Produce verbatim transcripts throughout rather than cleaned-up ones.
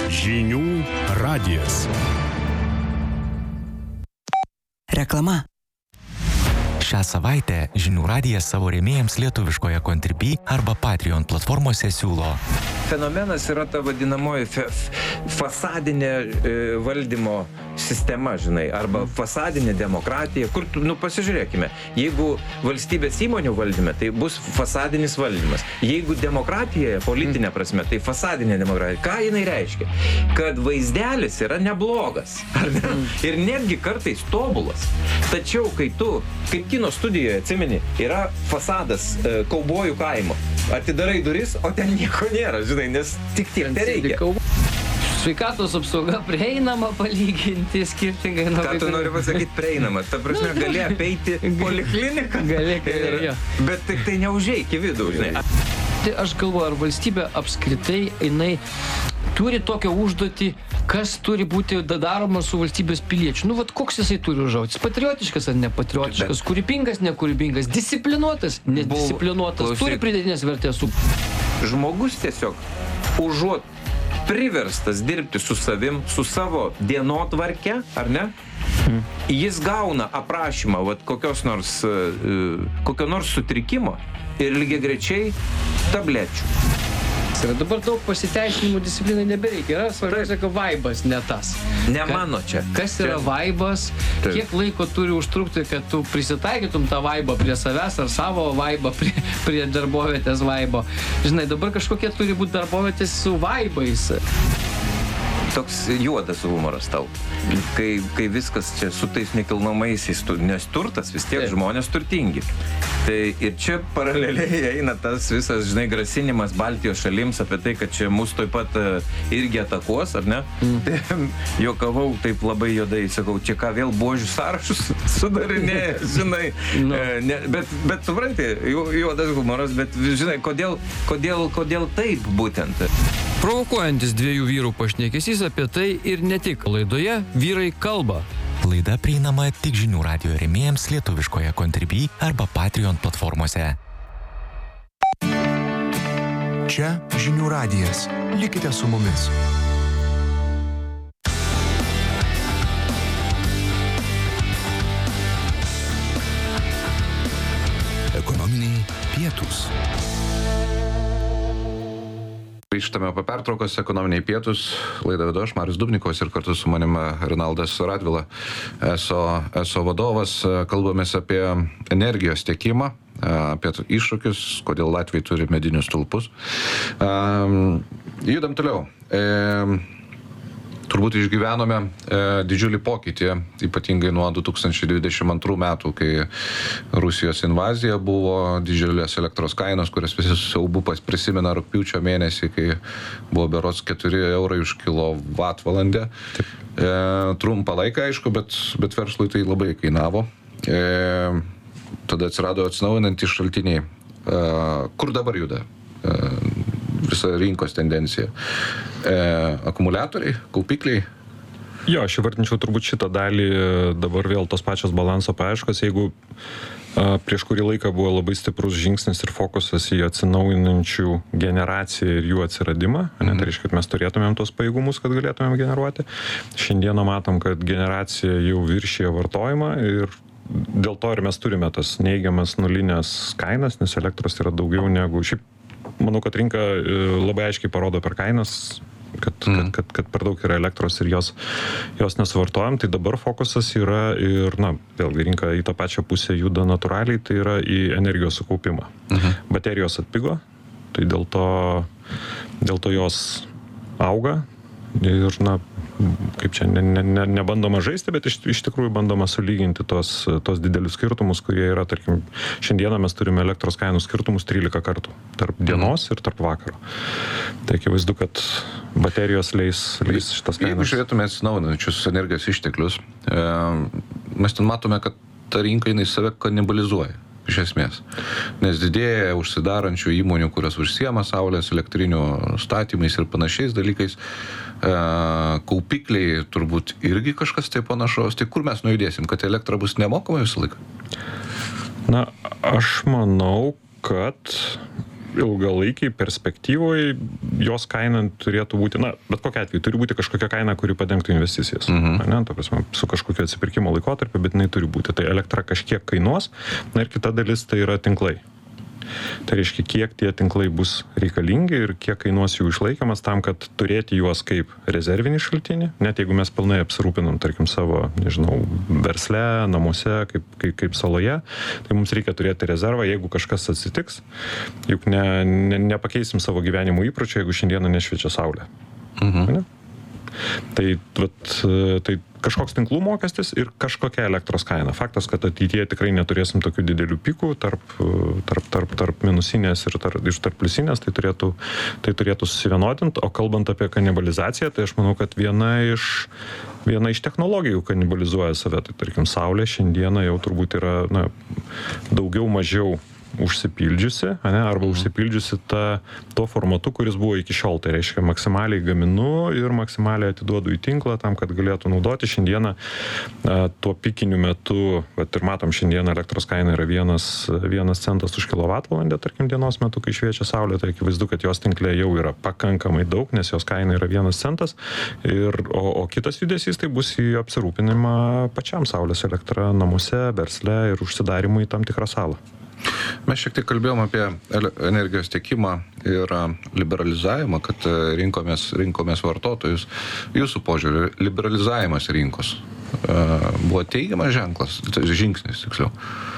Žinių radijas. Reklama. Šią savaitę Žinių radijas savo rėmėjams lietuviškoje Contribui arba Patreon platformose siūlo. Fenomenas yra ta vadinamoji fe, fasadinė e, valdymo sistema, žinai, arba fasadinė demokratija, kur, nu, pasižiūrėkime, jeigu valstybės įmonių valdyme, tai bus fasadinis valdymas. Jeigu demokratijoje, politinė prasme, tai fasadinė demokratija. Ką jinai reiškia? Kad vaizdelis yra neblogas, ar ne? Ir netgi kartais tobulas. Tačiau, kai tu, kaip kino studijoje, atsimeni, yra fasadas e, kaubojų kaimo, atidarai duris, o ten nieko nėra, žinai, nes tik tiek nereikia. Sveikatos apsauga prieinama palyginti skirtingai nuo... Ką tu nori pasakyti prieinama? Ta prasme, gali apeiti polikliniką. Gali, gali, jo. Bet tik tai neužeik į vidų, žinai. Tai aš galvoju, ar valstybė apskritai, jinai turi tokią užduotį, kas turi būti daroma su valstybės piliečiu. Nu, vat koks jisai turi užauti? Patriotiškas ar nepatriotiškas? Kūrybingas, nekūrybingas? Disciplinuotas, nedisciplinuotas? Turi pridėtinės vertės su... Žmogus tiesiog užuot priverstas dirbti su savim, su savo dienotvarke, ar ne? Hmm. Jis gauna aprašymą vat, kokios nors, uh, kokio nors sutrikimo ir lygiagrečiai tablečių. Ir dabar daug pasiteisinimų disciplinai nebereikia. Yra svarbiausia, kad vaibas ne tas. Ne Ka, mano čia. Kas yra čia... vaibas? Taip. Kiek laiko turi užtrukti, kad tu prisitaikytum tą vaibą prie savęs ar savo vaibą prie, prie darbovietės vaibo? Žinai, dabar kažkokie turi būti darbovietės su vaibais. Toks juodas humoras tau. Kai, kai viskas čia su tais nekilnojamaisiais, nes turtas vis tiek žmonės turtingi. Tai ir čia paraleliai eina tas visas, žinai, grasinimas Baltijos šalims apie tai, kad čia mus taip pat irgi atakuos, ar ne? Mm. Tai juokavau taip labai juodai, sakau, čia ką vėl buožių sąrašus sudarinėja, žinai. No. Ne, bet, bet supranti, juodas humoras, bet žinai, kodėl, kodėl, kodėl taip būtent? Provokuojantis dviejų vyrų pašnekesys apie tai ir ne tik. Laidoje Vyrai kalba. Laida prieinama tik Žinių radijo rėmėjams lietuviškoje Contribui arba Patreon platformose. Čia Žinių radijas. Likite su mumis. Ekonominiai pietūs. Grįžtame po pertraukos, ekonominiai pietūs, laidą vedu aš, Marius Dubnikovas, ir kartu su manim Renaldas Radvila, eso, eso vadovas. Kalbamės apie energijos tiekimą, apie iššūkius, kodėl Latvija turi medinius stulpus. Um, judam toliau. E, turbūt išgyvenome e, didžiulį pokytį, ypatingai nuo du tūkstančiai dvidešimt antrų metų, kai Rusijos invazija buvo, didžiulės elektros kainos, kurias visi siaubu prisimena rugpjūčio mėnesį, kai buvo berods keturi eurai už kilovatvalandę. E, trumpą laiką, aišku, bet, bet verslui tai labai kainavo. E, tada atsirado atsinaujinantys šaltiniai. E, kur dabar juda? E, visa rinkos tendencija. E, akumuliatoriai, kaupikliai. Jo, aš įvardinčiau turbūt šitą dalį, dabar vėl tos pačios balanso paieškos. Jeigu a, prieš kurį laiką buvo labai stiprus žingsnis ir fokusas į atsinaujinančių generaciją ir jų atsiradimą, mm. ne, tai reiškia, kad mes turėtumėm tos pajėgumus, kad galėtumėm generuoti. Šiandieną matom, kad generacija jau viršija vartojimą ir dėl to ir mes turime tas neigiamas nulinės kainas, nes elektros yra daugiau negu šiaip. Manau, kad rinka labai aiškiai parodo per kainas, kad, mm. kad, kad, kad per daug yra elektros ir jos, jos nesuvartojam. Tai dabar fokusas yra ir, na, vėlgi rinka į tą pačią pusę juda natūraliai, tai yra į energijos sukaupimą. Mm-hmm. Baterijos atpigo, tai dėl to, dėl to jos auga ir, na, kaip čia, ne, ne, ne, nebandoma žaisti, bet iš, iš tikrųjų bandoma sulyginti tos, tos didelius skirtumus, kurie yra, tarkim, šiandieną mes turime elektros kainų skirtumus trylika kartų tarp dienos ir tarp vakaro. Tai akivaizdu, kad baterijos leis, leis šitas kainas. Jeigu žiūrėtume atsinaujinančius energijos išteklius, e, mes ten matome, kad ta rinka jinai save kanibalizuoja. Iš esmės. Nes didėja užsidarančių įmonių, kurios užsiema saulės elektrinių statymais ir panašiais dalykais. E, kaupikliai turbūt irgi kažkas tai panašaus. Tai kur mes nujudėsim, kad elektra bus nemokama visą laiką? Na, aš manau, kad ilgalaikiai perspektyvoje jos kaina turėtų būti, na, bet kokia atveju, turi būti kažkokia kaina, kuri padengtų investicijas. Mhm. Ne, ta prasme, su kažkokiu atsipirkimo laikotarpiu, bet jinai turi būti. Tai elektra kažkiek kainuos, na ir kita dalis tai yra tinklai. Tai reiškia, kiek tie tinklai bus reikalingi ir kiek kainuos jų išlaikymas tam, kad turėti juos kaip rezervinį šaltinį, net jeigu mes pilnai apsirūpinam, tarkim, savo, nežinau, versle, namuose, kaip, kaip, kaip saloje, tai mums reikia turėti rezervą, jeigu kažkas atsitiks, juk ne, ne, nepakeisim savo gyvenimo įpročio, jeigu šiandieną nešviečia saulė. Mhm. Ne? Tai, vat, tai kažkoks tinklų mokestis ir kažkokia elektros kaina. Faktas, kad ateityje tikrai neturėsim tokių didelių pikų tarp, tarp, tarp, tarp minusinės ir tarp, iš tarp pliusinės, tai turėtų, tai turėtų susivienodinti. O kalbant apie kanibalizaciją, tai aš manau, kad viena iš, viena iš technologijų kanibalizuoja save. Tai tarkim, saulė šiandieną jau turbūt yra na, daugiau mažiau užsipildžiusi, ne, arba mhm. užsipildžiusi ta, to formatu, kuris buvo iki šiol. Tai reiškia, maksimaliai gaminu ir maksimaliai atiduodu į tinklą tam, kad galėtų naudoti. Šiandieną a, tuo pikiniu metu, vat, ir matom, šiandieną elektros kaina yra vienas, vienas centas už kilovatvalandę, tarkim, dienos metu, kai šviečia saulė, tai akivaizdu, kad jos tinkle jau yra pakankamai daug, nes jos kaina yra vienas centas. Ir, o, o kitas judesys tai bus į apsirūpinimą pačiam saulės elektra namuose, versle ir užsidarimui į tam tikrą salą. Mes šiek tiek kalbėjom apie energijos tiekimą ir liberalizavimą, kad rinkomės, rinkomės vartotojus. Jūsų požiūrį, liberalizavimas rinkos buvo teigiamas ženklas, žingsnis tiksliau?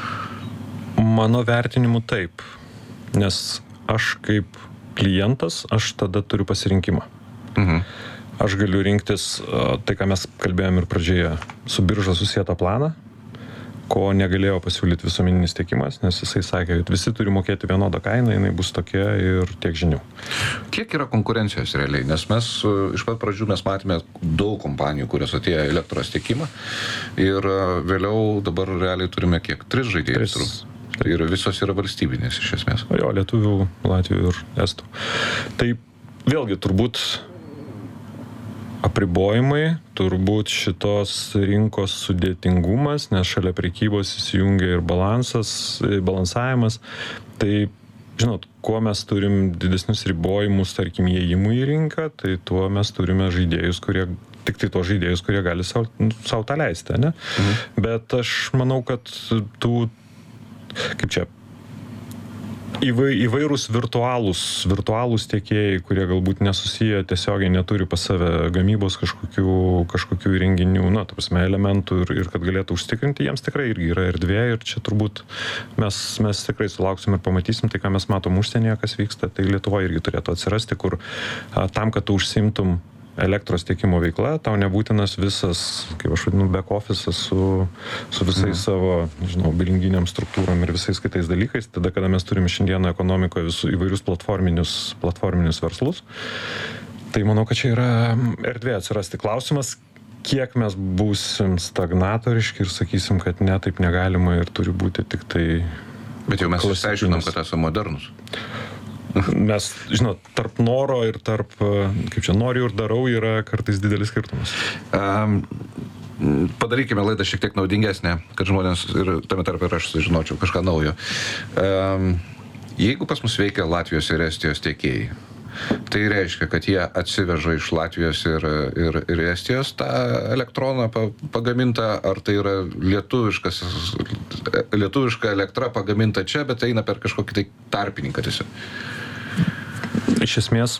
Mano vertinimu taip, nes aš kaip klientas, aš tada turiu pasirinkimą. Mhm. Aš galiu rinktis tai, ką mes kalbėjom ir pradžioje, su birža susietą planą, ko negalėjo pasiūlyti visuomeninis tiekimas, nes jisai sakė, kad visi turi mokėti vienodą kainą, jinai bus tokia ir tiek žinių. Kiek yra konkurencijos realiai? Nes mes iš pat pradžių mes matėme daug kompanijų, kurios atėjo elektros tiekimą ir vėliau dabar realiai turime kiek? Tris žaidėjus. Tris. Ir visos yra valstybinės iš esmės. O jo, lietuvių, latvių ir estų. Tai vėlgi turbūt apribojimai, turbūt šitos rinkos sudėtingumas, nes šalia prekybos įsijungia ir balansas, balansavimas. Tai, žinot, kuo mes turim didesnius ribojimus, tarkim, įėjimų į rinką, tai tuo mes turime žaidėjus, kurie, tik tai tos žaidėjus, kurie gali sau, sau tą leisti, ne? Mhm. Bet aš manau, kad tų, kaip čia, Įvai, įvairūs virtualūs, virtualūs tiekėjai, kurie galbūt nesusiję tiesiogiai, neturi pas save gamybos kažkokių, kažkokių įrenginių, na, ta prasme, elementų ir, ir kad galėtų užtikrinti, jiems tikrai irgi yra erdvė ir čia turbūt mes, mes tikrai sulauksim ir pamatysim tai, ką mes matom užsienyje, kas vyksta, tai Lietuvoje irgi turėtų atsirasti, kur a, tam, kad tu užsimtum elektros tiekimo veikla, tau nebūtinas visas, kaip aš vadinu, back office su, su visais mm. savo, nežinau, bilinginiam struktūrom ir visais kitais dalykais. Tada, kada mes turime šiandieną ekonomikoje visų įvairius platforminius, platforminius verslus, tai manau, kad čia yra erdvė atsirasti. Klausimas, kiek mes būsim stagnatoriški ir sakysim, kad ne, taip negalima ir turi būti tik tai... Bet jau mes išsiaiškinom, kad esame modernus. Mes, žinot, tarp noro ir tarp, kaip čia, noriu ir darau, yra kartais didelis skirtumas. Um, padarykime laidą šiek tiek naudingesnę, kad žmonės ir tame tarp ir aš sužinočiau kažką naujo. Um, jeigu pas mus veikia Latvijos ir Estijos tiekėjai, tai reiškia, kad jie atsiveža iš Latvijos ir, ir, ir Estijos tą elektroną pagamintą, ar tai yra lietuviškas, lietuviška elektra pagaminta čia, bet eina per kažkokį tai tarpininką tiesiog. Iš esmės,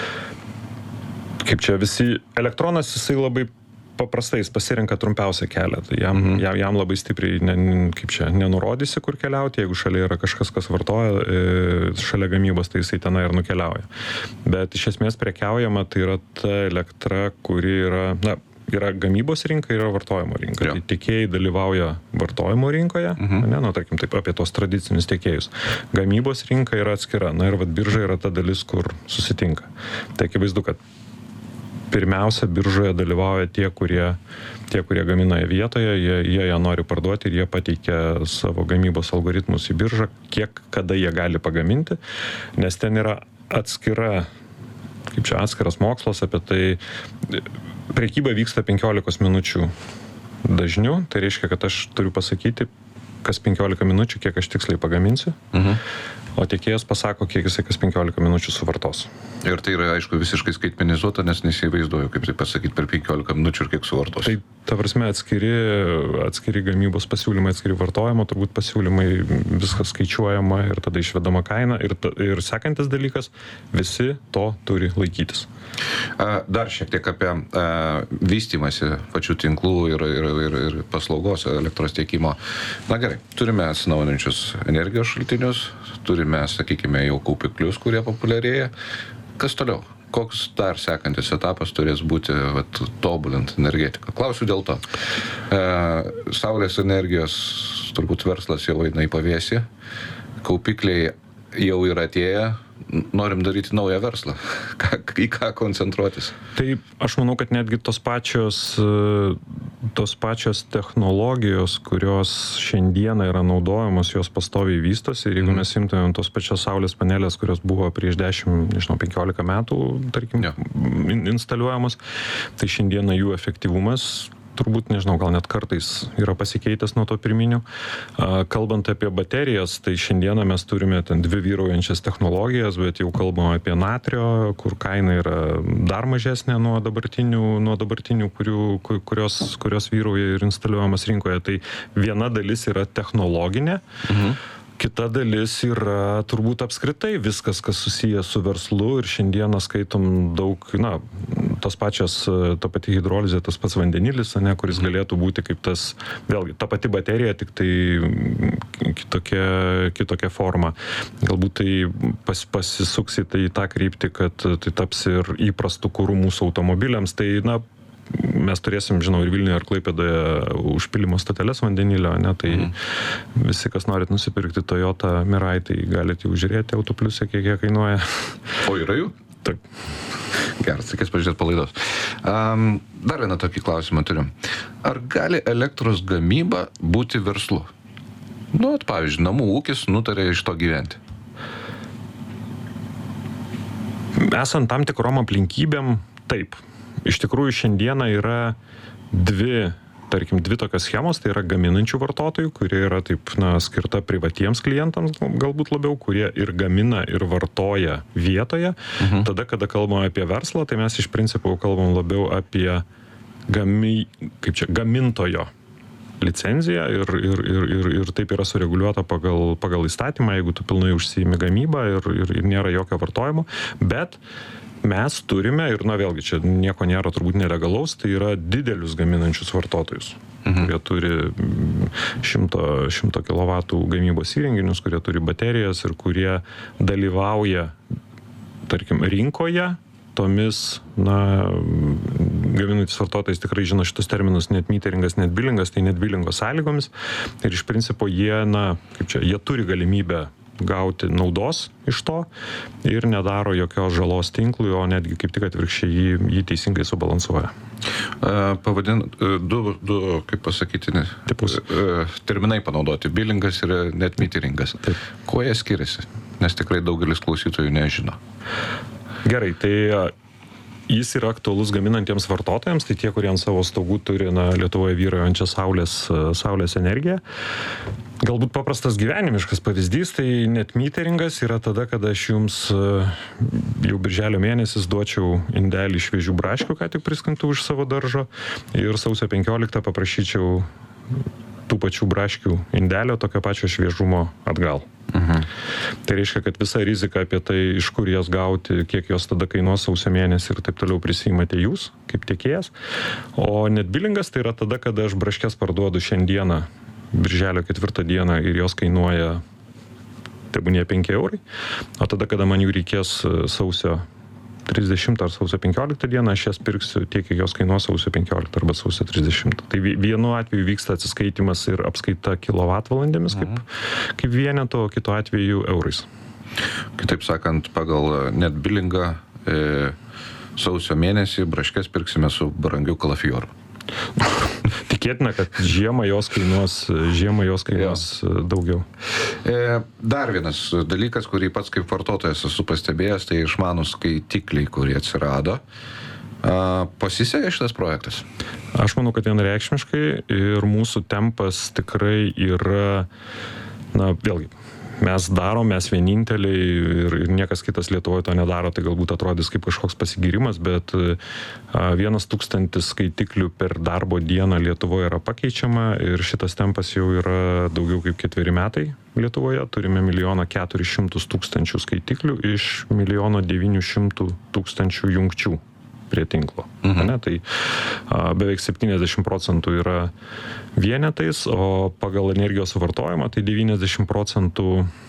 kaip čia, visi elektronas, jisai labai paprastai, jis pasirenka trumpiausią kelią, tai jam, mhm. jam, jam labai stipriai, ne, kaip čia, nenurodysi, kur keliauti, jeigu šalia yra kažkas, kas vartoja, e, šalia gamybos, tai jisai tenai ir nukeliauja. Bet iš esmės prekiaujama, tai yra ta elektra, kuri yra, na, yra gamybos rinka ir yra vartojimo rinka. Tai tiekėjai dalyvauja vartojimo rinkoje, mhm. ne, nu, tarkim, taip apie tos tradicinius tiekėjus. Gamybos rinka yra atskira, na ir vat birža yra ta dalis, kur susitinka. Tai akivaizdu, kad pirmiausia, biržoje dalyvauja tie, kurie, tie, kurie gamina vietoje, jie, jie ją nori parduoti ir jie pateikia savo gamybos algoritmus į biržą, kiek, kada jie gali pagaminti, nes ten yra atskira, kaip čia, atskiras mokslas apie tai, prekyba vyksta penkiolikos minučių dažniu, tai reiškia, kad aš turiu pasakyti, kas penkiolika minučių, kiek aš tiksliai pagaminsiu. Mhm. o tiekėjas pasako, kiek jisai kas penkiolika minučių suvartos. Ir tai yra, aišku, visiškai skaitmenizuota, nes nesivaizduoju, kaip tai pasakyti, per penkiolika minučių ir kiek suvartos. Tai, ta prasme, atskiri, atskiri gamybos pasiūlymai, atskiri vartojimo, turbūt pasiūlymai, viskas skaičiuojama ir tada išvedama kaina. Ir, ir sekantis dalykas, visi to turi laikytis. Dar šiek tiek apie vystymąsi pačių tinklų ir, ir, ir, ir paslaugos elektros tiekimo. Na gerai, turime atsinaujinančius energijos šaltinius, turime, sakykime, jau kaupiklius, kurie populiarėja. Kas toliau? Koks dar sekantis etapas turės būti vat, tobulint energetiką? Klausiu dėl to. E, saulės energijos turbūt verslas jau eina į pavėsį, kaupikliai jau yra atėję, norim daryti naują verslą. Ką, į ką koncentruotis? Tai aš manau, kad netgi tos pačios, tos pačios technologijos, kurios šiandieną yra naudojamos, jos pastoviai vystosi. Ir jeigu mes imtumėm tos pačios saulės panelės, kurios buvo prieš dešimt, nežinau, penkiolika metų, tarkim, ja. instaliuojamos, tai šiandieną jų efektyvumas turbūt, nežinau, gal net kartais yra pasikeitęs nuo to pirminių. Kalbant apie baterijas, tai šiandieną mes turime ten dvi vyraujančias technologijas, bet jau kalbame apie natrio, kur kaina yra dar mažesnė nuo dabartinių, nuo dabartinių kurių, kurios, kurios vyrauja ir instaliuojamas rinkoje. Tai viena dalis yra technologinė. Mhm. Kita dalis yra turbūt apskritai viskas, kas susijęs su verslu ir šiandieną skaitom daug, na, tos pačios, ta pati hidrolizė, tas pats vandenilis, ne, kuris galėtų būti kaip tas, vėlgi, ta pati baterija, tik tai kitokia, kitokia forma. Galbūt tai pas, pasisuks į tai tą kryptį, kad tai taps ir įprastų kurų mūsų automobiliams. Tai, na, mes turėsim, žinau, ir Vilniuje, ir Klaipėdoje užpilimo stoteles vandenilio, ne, tai mm. visi, kas norit nusipirkti Toyota Mirai, tai galite jau žiūrėti autopliuse, kiek jie kainuoja. O yra jų? Taip. Geras, reikės pažiūrėti palaidos. Um, dar vieną tokį klausimą turim. Ar gali elektros gamyba būti verslu? Nu, pavyzdžiui, namų ūkis nutarė iš to gyventi. Esant tam tikrom aplinkybėm, taip. Iš tikrųjų, šiandieną yra dvi, tarkim, dvi tokios schemos, tai yra gaminančių vartotojų, kurie yra taip, na, skirta privatiems klientams, galbūt labiau, kurie ir gamina, ir vartoja vietoje. Mhm. Tada, kada kalbame apie verslą, tai mes iš principo kalbam labiau apie gami, kaip čia, gamintojo licenciją ir, ir, ir, ir, ir taip yra sureguliuota pagal, pagal įstatymą, jeigu tu pilnai užsiimi gamybą ir, ir, ir nėra jokio vartojimo, bet mes turime, ir na vėlgi, čia nieko nėra turbūt nelegalaus, tai yra didelius gaminančius vartotojus, mhm. kurie turi šimto kilovatų gamybos įrenginius, kurie turi baterijas ir kurie dalyvauja, tarkim, rinkoje, tomis, na, gaminantis vartotojas tikrai žino šitus terminus net meteringas, net bilingas, tai net bilingo sąlygomis. Ir iš principo jie, na, kaip čia, jie turi galimybę gauti naudos iš to ir nedaro jokios žalos tinklui, o netgi kaip tik atvirkščiai jį, jį teisingai subalansuoja. Pavadin, du, du, kaip pasakyti, tipus. Terminai panaudoti, bilingas ir net meteringas. Taip. Kuo jie skiriasi? Nes tikrai daugelis klausytojų nežino. Gerai, tai jis yra aktualus gaminantiems vartotojams, tai tie, kurie ant savo stogų turi, na, Lietuvoje vyraujančią saulės, saulės energiją. Galbūt paprastas gyvenimiškas pavyzdys, tai net meteringas yra tada, kada aš jums jau birželio mėnesis duočiau indelį šviežių braškių, ką tik priskintų iš savo daržo, ir sausio penkioliktą paprašyčiau tų pačių braškių indelio, tokio pačio šviežumo atgal. Mhm. Tai reiškia, kad visa rizika apie tai, iš kur jas gauti, kiek jos tada kainuos sausio mėnesį ir taip toliau prisiimate jūs, kaip tiekėjas. O net bilingas tai yra tada, kada aš braškes parduodu šiandieną, birželio ketvirtą dieną, ir jos kainuoja, tebūnie penki eurai. O tada, kada man jų reikės sausio trisdešimtą ar sausio penkioliktą dieną, aš jas pirksiu tiek, kiek jos kainuos sausio penkioliktą arba sausio trisdešimtą. Tai vienu atveju vyksta atsiskaitimas ir apskaita kilovatvalandėmis kaip, kaip vieneto, kitu atveju eurais. Kitaip sakant, pagal net bilingą e, sausio mėnesį braškes pirksime su brangiu kalafioru. Tikėtina, kad žiemą jos kainuos, žiemą jos kainuos ja. daugiau. E, dar vienas dalykas, kurį pats kaip vartotojas esu pastebėjęs, tai išmanus skaitikliai, kurie atsirado. A, pasisekė šitas projektas? Aš manau, kad vienareikšmiškai, ir mūsų tempas tikrai yra, na, vėlgi, mes darom, mes vieninteliai ir, ir niekas kitas Lietuvoje to nedaro, tai galbūt atrodys kaip kažkoks pasigyrimas, bet vienas tūkstantis skaitiklių per darbo dieną Lietuvoje yra pakeičiama ir šitas tempas jau yra daugiau kaip ketveri metai Lietuvoje. Turime milijoną keturis šimtus tūkstančių skaitiklių iš milijono devynių šimtų tūkstančių jungčių prie tinklo. Mhm. Ne, tai a, beveik septyniasdešimt procentų yra vienetais, o pagal energijos suvartojimą tai devyniasdešimt procentų,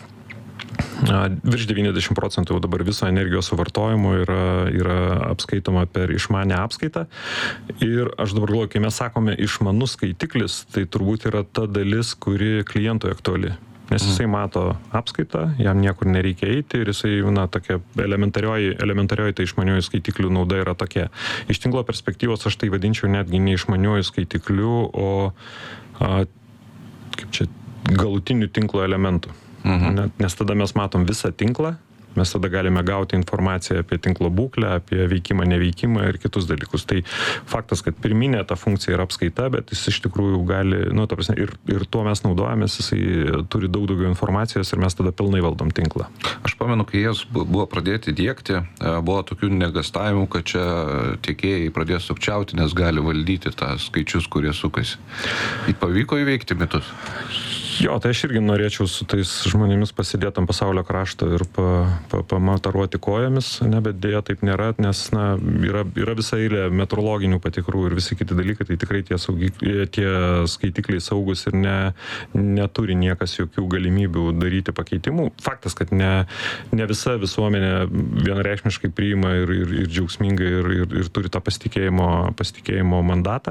a, virš devyniasdešimt procentų jau dabar viso energijos suvartojimo yra, yra apskaitoma per išmanę apskaitą. Ir aš dabar galvoju, kai mes sakome išmanus skaitiklis, tai turbūt yra ta dalis, kuri klientui aktuali. Nes jisai mato apskaitą, jam niekur nereikia eiti ir jisai, na, tokia elementarioji, elementarioji tai išmanioji skaitiklių nauda yra tokia. Iš tinklo perspektyvos aš tai vadinčiau netgi ne išmanioji skaitiklių, o a, kaip čia, galutinių tinklo elementų. Mhm. Nes tada mes matom visą tinklą, mes tada galime gauti informaciją apie tinklo būklę, apie veikimą, neveikimą ir kitus dalykus. Tai faktas, kad pirminė ta funkcija yra apskaita, bet jis iš tikrųjų gali, nu, ta prasme, ir, ir tuo mes naudojamės, jisai turi daug daugiau informacijos ir mes tada pilnai valdom tinklą. Aš pamenu, kai jas buvo pradėti diegti, buvo tokių negastavimų, kad čia tiekėjai pradės sukčiauti, nes gali valdyti tą skaičius, kurie sukasi. Pavyko įveikti mitus? Jo, tai aš irgi norėčiau su tais žmonėmis pasidėti ant pasaulio krašto ir pa, pa, pamataruoti kojomis, ne, bet dėja taip nėra, nes na, yra, yra visa eilė metrologinių patikrų ir visi kiti dalykai, tai tikrai tie, saugik, tie skaitikliai saugus ir ne, neturi niekas jokių galimybių daryti pakeitimų. Faktas, kad ne, ne visa visuomenė vienareikšmiškai priima ir, ir, ir džiaugsmingai ir, ir, ir turi tą pasitikėjimo, pasitikėjimo mandatą,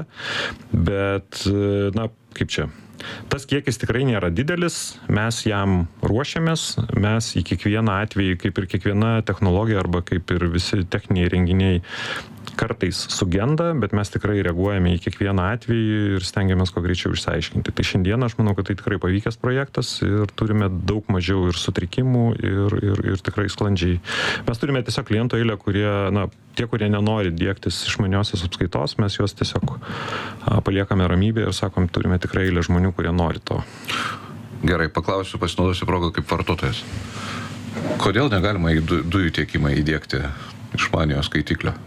bet, na, kaip čia? Tas kiekis tikrai nėra didelis, mes jam ruošiamės, mes į kiekvieną atvejį, kaip ir kiekviena technologija arba kaip ir visi techniniai renginiai kartais sugenda, bet mes tikrai reaguojame į kiekvieną atvejį ir stengiamės kuo greičiau išsiaiškinti. Tai šiandien aš manau, kad tai tikrai pavykęs projektas ir turime daug mažiau ir sutrikimų ir, ir, ir tikrai sklandžiai. Mes turime tiesiog klientų eilę, kurie, na, tie, kurie nenori diegtis išmaniosios apskaitos, mes juos tiesiog a, paliekame ramybėje ir sakom, turime tikrai eilę žmonių, kurie nori to. Gerai, paklausiu, pasinaudosiu progą kaip vartotojas. Kodėl negalima į du, dujų tiekimą įdiegti išmaniojo skaitiklio?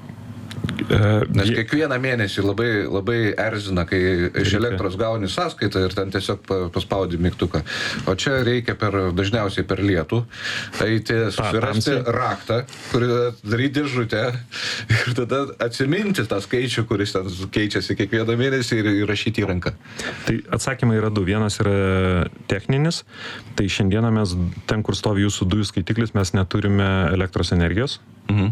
Nes kiekvieną mėnesį labai, labai erzina, kai iš elektros gauni sąskaitą ir ten tiesiog paspaudi mygtuką. O čia reikia per, dažniausiai per lietų eiti, susirasti raktą, kurį daryti dėžutę ir tada atsiminti tą skaičių, kuris ten keičiasi kiekvieną mėnesį ir įrašyti į ranką. Tai atsakymai yra du. Vienas yra techninis. Tai šiandieną mes, ten kur stovi jūsų dujų skaitiklis, mes neturime elektros energijos. Mhm.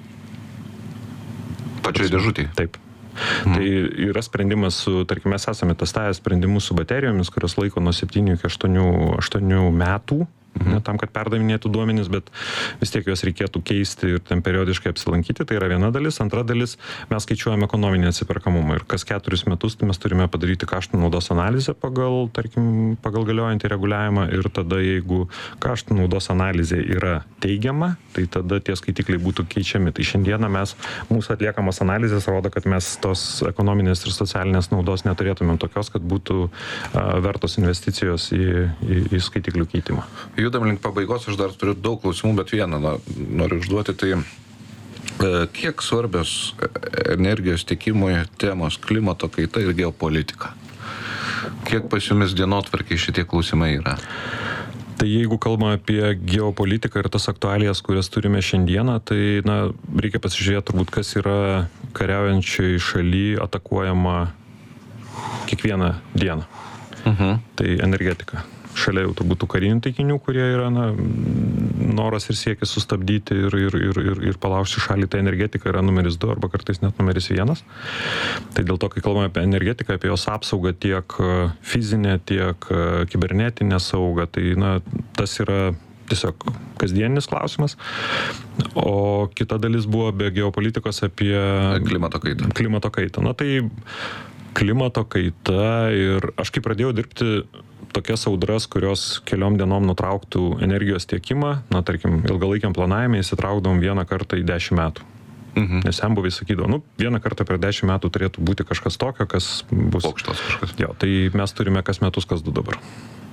Pačioj dėžutėje. Taip. Mhm. Tai yra sprendimas su, tarkim, mes esame testavę sprendimus su baterijomis, kurios laiko nuo septynių iki aštuonių metų. Mhm. Ne, tam, kad perdavinėtų duomenis, bet vis tiek juos reikėtų keisti ir ten periodiškai apsilankyti. Tai yra viena dalis. Antra dalis, mes skaičiuojame ekonominį atsiperkamumą ir kas keturis metus mes turime padaryti kaštų naudos analizę pagal, tarkim, pagal galiojantį reguliavimą ir tada, jeigu kaštų naudos analizė yra teigiama, tai tada tie skaitikliai būtų keičiami. Tai šiandieną mes, mūsų atliekamos analizės rodo, kad mes tos ekonominės ir socialinės naudos neturėtumėm tokios, kad būtų a, vertos investicijos į, į, į skaitiklių keitimą. Judam link pabaigos, aš dar turiu daug klausimų, bet vieną noriu užduoti, tai kiek svarbios energijos tiekimui temos klimato kaita ir geopolitika? Kiek pas jumis dienotvarkiai šitie klausimai yra? Tai jeigu kalbame apie geopolitiką ir tas aktualijas, kurias turime šiandieną, tai na, reikia pasižiūrėti turbūt, kas yra kariaujančiai šaly atakuojama kiekvieną dieną. Uh-huh. Tai energetika. Šalia jau turbūt tų karinių taikinių, kurie yra na, noras ir siekis sustabdyti ir, ir, ir, ir, ir palaužti šalį, tai energetika yra numeris du arba kartais net numeris vienas. Tai dėl to, kai kalbame apie energetiką, apie jos apsaugą tiek fizinę, tiek kibernetinę saugą, tai na, tas yra tiesiog kasdieninis klausimas. O kita dalis buvo be geopolitikos apie klimato kaitą. Klimato kaitą. Na tai klimato kaita ir aš kai pradėjau dirbti tokias audras, kurios keliom dienom nutrauktų energijos tiekimą, na, tarkim, ilgalaikiam planavime įsitraukdavom vieną kartą į dešimt metų. Mhm. Nes senbuviai sakydavo, nu, vieną kartą per dešimt metų turėtų būti kažkas tokio, kas bus... Pokštas kažkas. Jo, tai mes turime kas metus, kas du dabar.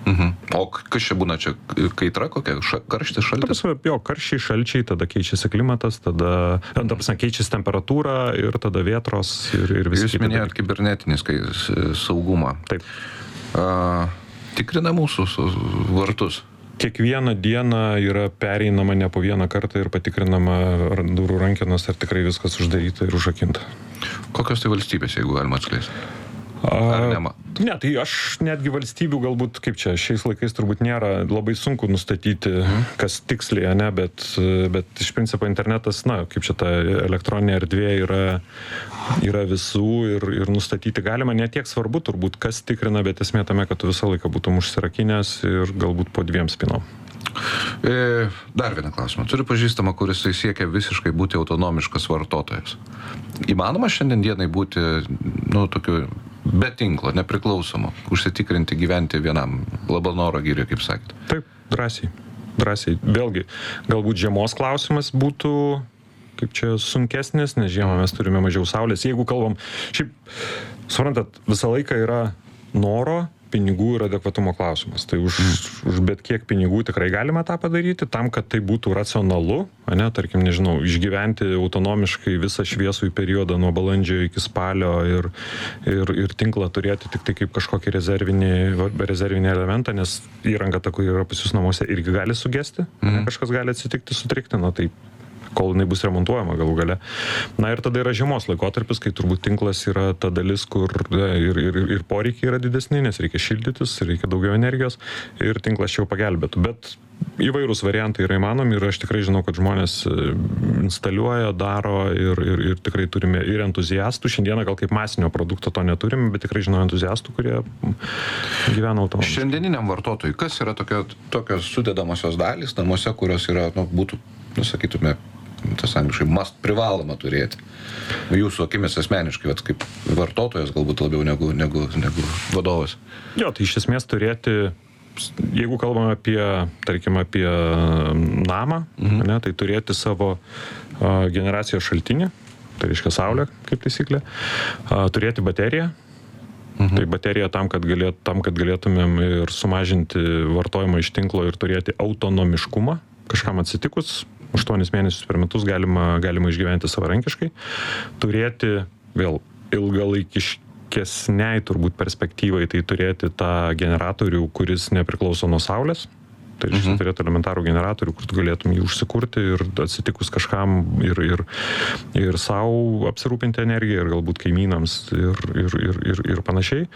Mhm. O kas čia būna čia? Kaitra kokia? Ša, karštis, šaltis? Prasme, jo, karščiai, šalčiai, tada keičiasi klimatas, tada, tada prasme, keičiasi temperatūra ir tada vėtros ir, ir visi. Jūs minėjot kibernetinis saugumą. Taip. A, tikrina mūsų vartus. Kiekvieną dieną yra pereinama ne po vieną kartą ir patikrinama durų rankenos, ar tikrai viskas uždaryta ir užrakinta. Kokios tai valstybės, jeigu galima atskleisti? Ar ne, ne, tai aš netgi valstybių galbūt, kaip čia, šiais laikais turbūt nėra labai sunku nustatyti, mhm. kas tiksliai, ne, bet, bet iš principo internetas, na, kaip čia ta elektroninė erdvė yra, yra visų ir, ir nustatyti galima. Ne tiek svarbu turbūt, kas tikrina, bet esmė tame, kad tu visą laiką būtum užsirakinęs ir galbūt po dviem spinom. E, dar vieną klausimą. Turiu pažįstamą, kuris siekia visiškai būti autonomiškas vartotojas. Įmanoma šiandien dienai būti, nu, tokiu be tinklo, nepriklausomu, užsitikrinti gyventi vienam, Labanoro girioj, kaip sakėt? Taip, drąsiai. Drąsiai. Vėlgi, galbūt žiemos klausimas būtų, kaip čia, sunkesnis, nes žiemą mes turime mažiau saulės. Jeigu kalbam, šiaip, suprantat, visą laiką yra noro, pinigų ir adekvatumo klausimas. Tai už, mm. už bet kiek pinigų tikrai galima tą padaryti, tam, kad tai būtų racionalu, ne, tarkim, nežinau, išgyventi autonomiškai visą šviesų periodą nuo balandžio iki spalio ir, ir, ir tinklą turėti tik tai kaip kažkokį rezervinį, rezervinį elementą, nes įranga ta, kuri yra pas jūs namuose, irgi gali sugesti, mm. ne, kažkas gali atsitikti, sutrikti, na tai kol jinai bus remontuojama galų gale. Na ir tada yra žiemos laikotarpis, kai turbūt tinklas yra ta dalis, kur ir, ir, ir poreikiai yra didesni, nes reikia šildytis, reikia daugiau energijos ir tinklas čia jau pagelbėtų. Bet įvairūs variantai yra įmanomi ir aš tikrai žinau, kad žmonės instaliuoja, daro ir, ir, ir tikrai turime ir entuziastų. Šiandieną gal kaip masinio produkto to neturime, bet tikrai žinau entuziastų, kurie gyvena automobiliu. Šiandieniniam vartotojui, kas yra tokio, tokios sudedamosios dalys namuose, kurios yra, nu, būtų, nu, sakytume, tas angliškai must privaloma turėti. Jūsų akimis asmeniškai, vat, kaip vartotojas galbūt labiau negu, negu, negu vadovas. Jo, tai iš esmės turėti, jeigu kalbame apie, tarkim, apie namą, mhm. ne, tai turėti savo a, generacijos šaltinį, tai reiškia saulę, kaip taisyklė, a, turėti bateriją. Mhm. Tai baterija tam kad, galėt, tam, kad galėtumėm ir sumažinti vartojimą iš tinklo ir turėti autonomiškumą, kažkam atsitikus, aštuonis mėnesius per metus galima, galima išgyventi savarankiškai, turėti vėl ilgalaikiškesniai turbūt perspektyvai, tai turėti tą generatorių, kuris nepriklauso nuo saulės, tai reiškia mhm. turėti elementarų generatorių, kur tu galėtum jį užsikurti ir atsitikus kažkam ir, ir, ir savo apsirūpinti energiją ir galbūt kaimynams ir, ir, ir, ir, ir panašiai.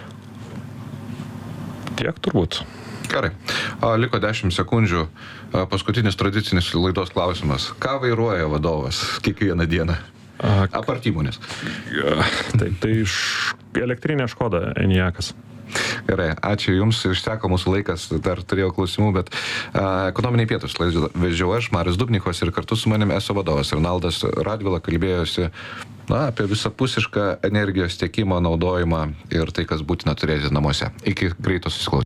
Tiek turbūt. Gerai. Liko dešimt sekundžių. Paskutinis tradicinis laidos klausimas. Ką vairuoja vadovas kiekvieną dieną? Apart įmonės. Taip, tai iš elektrinė Škoda Enyaqas. Gerai, ačiū Jums, išseko mūsų laikas, dar turėjau klausimų, bet a, ekonominiai pietus vedžiau aš, Marius Dubnikovas, ir kartu su manim eso vadovas Renaldas Radvila kalbėjosi na, apie visapusišką energijos tiekimo naudojimą ir tai, kas būtina turėti namuose. Iki greito susiklausymo.